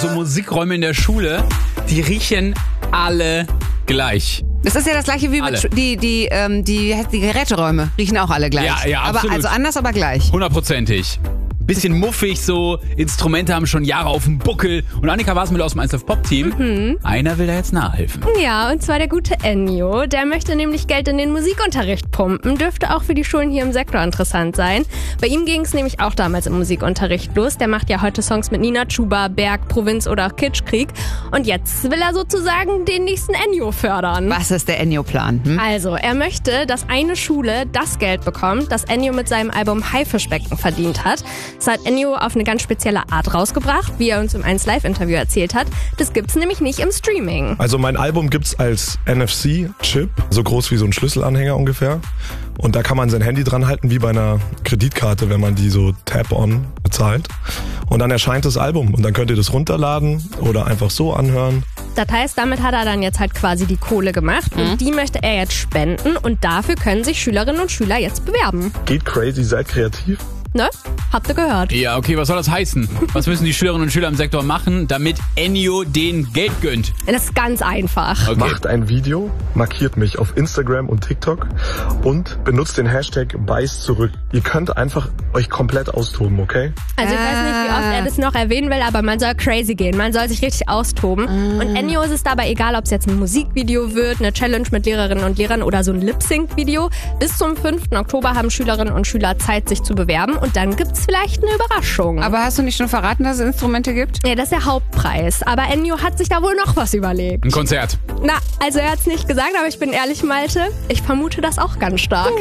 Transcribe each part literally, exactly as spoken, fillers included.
So Musikräume in der Schule, die riechen alle gleich. Das ist ja das gleiche wie Alle. mit die, die, ähm, die, die Geräteräume. Riechen auch alle gleich. Ja, ja, aber absolut. also anders, aber gleich. Hundertprozentig. Bisschen muffig so, Instrumente haben schon Jahre auf dem Buckel. Und Annika Wasmüller aus dem eins Live Pop Team. Mhm. Einer will da jetzt nachhelfen. Ja, und zwar der gute Ennio. Der möchte nämlich Geld in den Musikunterricht pumpen. Dürfte auch für die Schulen hier im Sektor interessant sein. Bei ihm ging es nämlich auch damals im Musikunterricht los. Der macht ja heute Songs mit Nina Chuba, Berg, Provinz oder auch Kitschkrieg. Und jetzt will er sozusagen den nächsten Ennio fördern. Was ist der Ennio-Plan? Hm? Also, er möchte, dass eine Schule das Geld bekommt, das Ennio mit seinem Album Haifischbecken verdient hat. Das hat Ennio auf eine ganz spezielle Art rausgebracht, wie er uns im eins Live Interview erzählt hat. Das gibt's nämlich nicht im Streaming. Also mein Album gibt's als N F C-Chip, so groß wie so ein Schlüsselanhänger ungefähr. Und da kann man sein Handy dran halten, wie bei einer Kreditkarte, wenn man die so Tap-on bezahlt. Und dann erscheint das Album und dann könnt ihr das runterladen oder einfach so anhören. Das heißt, damit hat er dann jetzt halt quasi die Kohle gemacht und die möchte er jetzt spenden und dafür können sich Schülerinnen und Schüler jetzt bewerben. Geht crazy, seid kreativ. Ne? Habt ihr gehört? Ja, okay, was soll das heißen? Was müssen die Schülerinnen und Schüler im Sektor machen, damit Ennio den Geld gönnt? Das ist ganz einfach. Okay. Macht ein Video, markiert mich auf Instagram und TikTok und benutzt den Hashtag Beiß zurück. Ihr könnt einfach euch komplett austoben, okay? Also ich weiß nicht, wie oft er das noch erwähnen will, aber man soll crazy gehen. Man soll sich richtig austoben. Und Ennio ist es dabei egal, ob es jetzt ein Musikvideo wird, eine Challenge mit Lehrerinnen und Lehrern oder so ein Lip-Sync-Video. Bis zum fünften Oktober haben Schülerinnen und Schüler Zeit, sich zu bewerben. Und dann gibt's vielleicht eine Überraschung. Aber hast du nicht schon verraten, dass es Instrumente gibt? Ja, das ist der Hauptpreis. Aber Ennio hat sich da wohl noch was überlegt. Ein Konzert. Na, also er hat's nicht gesagt, aber ich bin ehrlich, Malte, ich vermute das auch ganz stark.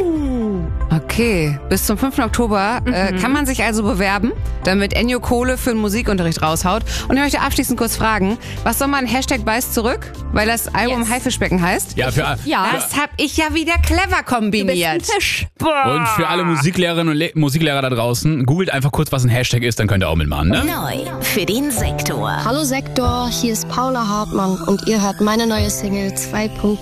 Okay, bis zum fünften Oktober äh, kann man sich also bewerben, damit Ennio Kohle für den Musikunterricht raushaut. Und ich möchte abschließend kurz fragen, was soll man Hashtag Beiß zurück? Weil das Album Yes. Haifischbecken heißt? Ja, für, Ja. Das hab ich ja wieder clever Du bist ein kombiniert. Fisch. und für alle Musiklehrerinnen und Le- Musiklehrer da draußen, googelt einfach kurz, was ein Hashtag ist, dann könnt ihr auch mitmachen, ne? Neu für den Sektor. Hallo Sektor, hier ist Paula Hartmann und ihr hört meine neue Single zwei Punkt